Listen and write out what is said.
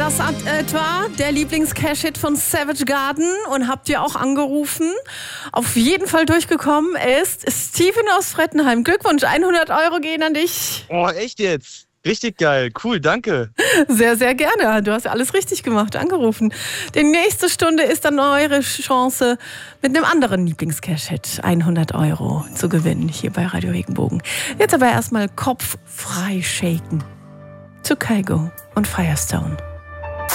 das etwa der Lieblings-Cash-Hit von Savage Garden und habt ihr auch angerufen? Auf jeden Fall durchgekommen ist Steven aus Frettenheim. Glückwunsch, 100 Euro gehen an dich. Oh, echt jetzt? Richtig geil, cool, danke. Sehr, sehr gerne. Du hast alles richtig gemacht, angerufen. Die nächste Stunde ist dann eure Chance, mit einem anderen Lieblings-Cash-Hit 100 Euro zu gewinnen, hier bei Radio Regenbogen. Jetzt aber erstmal Kopf frei shaken. Zu Kygo und Firestone.